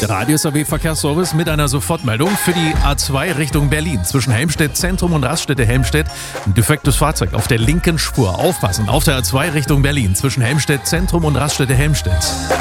Der Radius AW Verkehrsservice mit einer Sofortmeldung für die A2 Richtung Berlin. Zwischen Helmstedt Zentrum und Raststätte Helmstedt ein defektes Fahrzeug auf der linken Spur. Aufpassen, auf der A2 Richtung Berlin. Zwischen Helmstedt Zentrum und Raststätte Helmstedt.